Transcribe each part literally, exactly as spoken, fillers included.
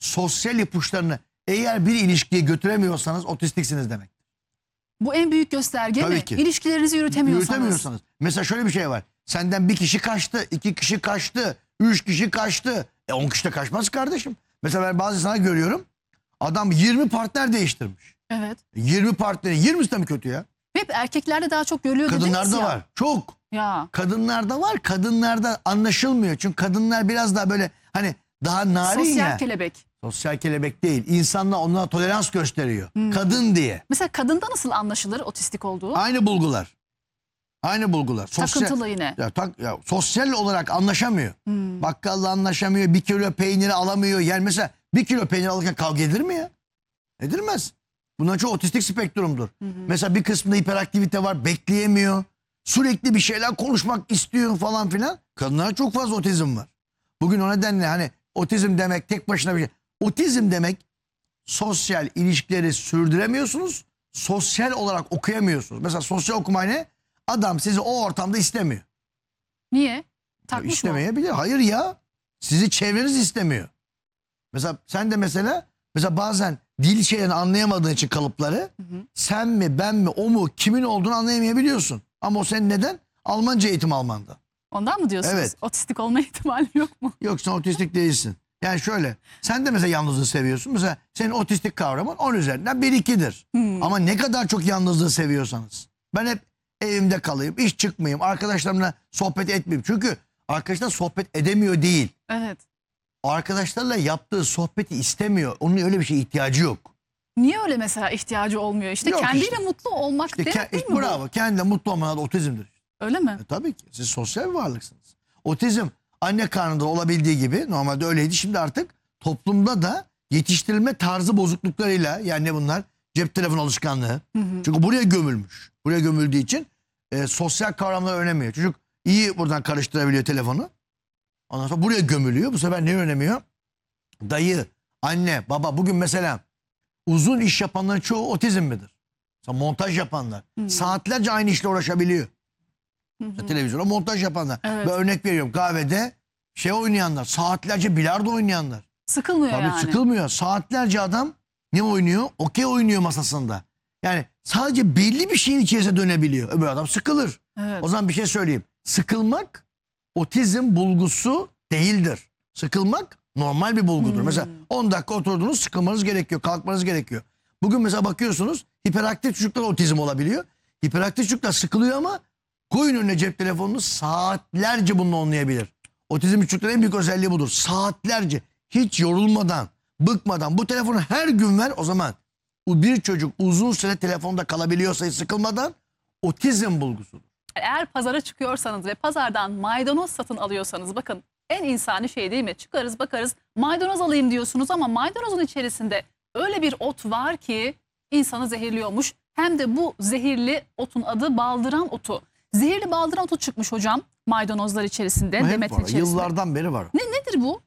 sosyal ipuçlarını eğer bir ilişkiye götüremiyorsanız otistiksiniz demek. Bu en büyük gösterge Tabii mi? ki. İlişkilerinizi yürütemiyorsanız. Yürütemiyorsanız. Mesela şöyle bir şey var. Senden bir kişi kaçtı, iki kişi kaçtı, üç kişi kaçtı. E on kişi de kaçmaz kardeşim. Mesela ben bazı insanlar görüyorum. Adam yirmi partner değiştirmiş. Evet. yirmi partneri, yirmisi de mi kötü ya? Hep erkeklerde daha çok görüyor dediniz Kadınlarda ya. var. Çok. Ya. Kadınlarda var. Kadınlarda anlaşılmıyor. Çünkü kadınlar biraz daha böyle hani daha narin Sosyal ya. kelebek. Sosyal kelebek değil. İnsanlar onlara tolerans gösteriyor. Hmm. Kadın diye. Mesela kadında nasıl anlaşılır otistik olduğu? Aynı bulgular. Aynı bulgular. Sosyal, Takıntılı yine. ya, tak, ya, sosyal olarak anlaşamıyor. Hmm. Bakkalla anlaşamıyor. Bir kilo peyniri alamıyor. Yani mesela bir kilo peynir alırken kavga edilir mi ya? Edilmez. Bundan çok otistik spektrumdur. Hı hı. Mesela bir kısmında hiperaktivite var. Bekleyemiyor. Sürekli bir şeyler konuşmak istiyor falan filan. Kadınlarda çok fazla otizm var. Bugün o nedenle hani otizm demek tek başına bir şey. Otizm demek sosyal ilişkileri sürdüremiyorsunuz. Sosyal olarak okuyamıyorsunuz. Mesela sosyal okuma ne? Adam sizi o ortamda istemiyor. Niye? Ya Takmış mı? İstemeyebilir. Hayır ya. Sizi çevreniz istemiyor. Mesela sen de mesela mesela bazen dil şeylerini anlayamadığın için kalıpları Hı hı. sen mi ben mi o mu kimin olduğunu anlayamayabiliyorsun. Ama o senin neden? Almanca eğitim almanda. Ondan mı diyorsunuz? Evet. Otistik olma ihtimali yok mu? Yok sen otistik değilsin. Yani şöyle sen de mesela yalnızlığı seviyorsun. Mesela senin otistik kavramın on üzerinden bir ikidir. Hmm. Ama ne kadar çok yalnızlığı seviyorsanız. Ben hep evimde kalayım, iş çıkmayayım, arkadaşlarımla sohbet etmeyeyim. Çünkü arkadaşlar sohbet edemiyor değil. Evet. Arkadaşlarla yaptığı sohbeti istemiyor. Onun öyle bir şeye ihtiyacı yok. Niye öyle mesela ihtiyacı olmuyor? İşte Yok kendiyle işte. mutlu olmak İşte demek ke- değil mi bravo. Kendine mutlu olmanın adı otizmdir. bu? Öyle mi? E, tabii ki. Siz sosyal bir varlıksınız. Otizm anne karnında olabildiği gibi normalde öyleydi. Şimdi artık toplumda da yetiştirilme tarzı bozukluklarıyla yani ne bunlar? Cep telefonu alışkanlığı. Hı hı. Çünkü buraya gömülmüş. Buraya gömüldüğü için e, sosyal kavramları öğrenemiyor. Çocuk iyi buradan karıştırabiliyor telefonu. Ondan sonra buraya gömülüyor. Bu sefer ne öğrenemiyor? Dayı, anne, baba. Bugün mesela uzun iş yapanların çoğu otizm midir? Mesela montaj yapanlar. Hı. Saatlerce aynı işle uğraşabiliyor. Hı hı. Televizyona montaj yapanlar. Evet. Ben örnek veriyorum kahvede şey oynayanlar. Saatlerce bilardo oynayanlar. Sıkılmıyor Tabii yani. sıkılmıyor. Saatlerce adam ne oynuyor? Okey oynuyor masasında. Yani sadece belli bir şeyin içerisine dönebiliyor. Öbür adam sıkılır. Evet. O zaman bir şey söyleyeyim. Sıkılmak otizm bulgusu değildir. Sıkılmak normal bir bulgudur. Hmm. Mesela on dakika oturdunuz sıkılmanız gerekiyor. Kalkmanız gerekiyor. Bugün mesela bakıyorsunuz hiperaktif çocuklar otizm olabiliyor. Hiperaktif çocuklar sıkılıyor ama koyun önüne cep telefonunu saatlerce bununla oynayabilir. Otizm çocukların en büyük özelliği budur. Saatlerce hiç yorulmadan, bıkmadan bu telefonu her gün ver o zaman bir çocuk uzun süre telefonda kalabiliyorsa sıkılmadan otizm bulgusudur. Eğer pazara çıkıyorsanız ve pazardan maydanoz satın alıyorsanız bakın en insani şey değil mi? Çıkarız bakarız maydanoz alayım diyorsunuz ama maydanozun içerisinde öyle bir ot var ki insanı zehirliyormuş. Hem de bu zehirli otun adı baldıran otu. Zehirli baldıran otu çıkmış hocam maydanozlar içerisinde, Bu hep demetin var. içerisinde. Yıllardan beri var. Ne, nedir bu?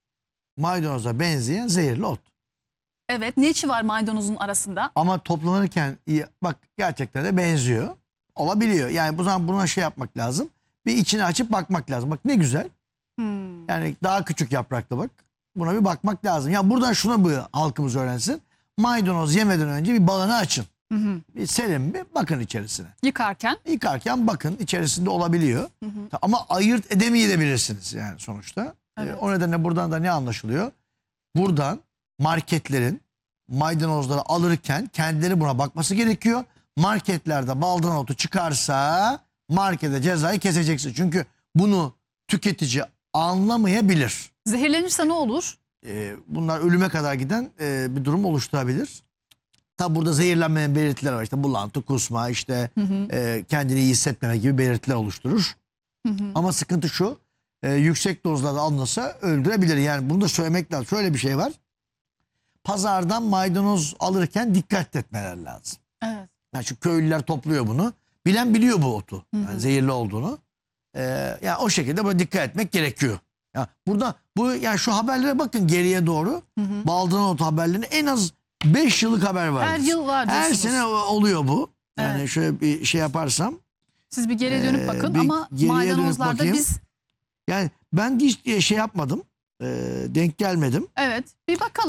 Maydanoza benzeyen zehirli ot. Evet, ne içi var maydanozun arasında? Ama toplanırken iyi, bak gerçekten de benziyor. Olabiliyor. Yani bu zaman buna şey yapmak lazım. Bir içini açıp bakmak lazım. Bak ne güzel. Hmm. Yani daha küçük yapraklı bak. Buna bir bakmak lazım. Ya buradan şuna bu halkımız öğrensin. Maydanoz yemeden önce bir bağını açın. Hı hı. Bir serin bir bakın içerisine. Yıkarken. Yıkarken bakın içerisinde olabiliyor. Hı hı. Ama ayırt edemeyebilirsiniz yani sonuçta. Evet. Ee, o nedenle buradan da ne anlaşılıyor? Buradan marketlerin maydanozları alırken kendileri buna bakması gerekiyor. Marketlerde baldıran otu çıkarsa markete cezayı keseceksin. Çünkü bunu tüketici anlamayabilir. Zehirlenirse ne olur? Ee, bunlar ölüme kadar giden e, bir durum oluşturabilir. Tabi burada zehirlenmenin belirtileri var. İşte bulantı, kusma, işte Hı hı. e, kendini iyi hissetmeme gibi belirtiler oluşturur. Hı hı. Ama sıkıntı şu, e, yüksek dozlarda alınırsa öldürebilir. Yani bunu da söylemek lazım. Şöyle bir şey var. Pazardan maydanoz alırken dikkat etmeler lazım. Evet. Yani şu köylüler topluyor bunu. Bilen biliyor bu otu. Hı hı. Yani zehirli olduğunu. E, yani o şekilde böyle dikkat etmek gerekiyor. Ya burada bu yani şu haberlere bakın geriye doğru. Hı hı. Baldıran otu haberlerine en az beş yıllık haber var. Her yıl var Her diyorsunuz. sene oluyor bu. Yani Evet. şöyle bir şey yaparsam. Siz bir geri dönüp Ee, bakın bir ama geriye dönüp maydanozlarda bakayım. biz Yani ben hiç şey yapmadım. E, denk gelmedim. evet bir bakalım.